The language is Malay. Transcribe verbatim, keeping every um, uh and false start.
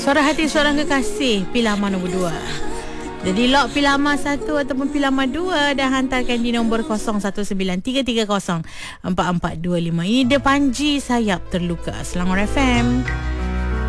Suara hati seorang kekasih, Pilama nombor dua. Jadi lock Pilama satu ataupun Pilama dua dan hantarkan di nombor kosong satu sembilan tiga tiga kosong empat empat dua lima. Ini The Panji Sayap Terluka, Selangor F M.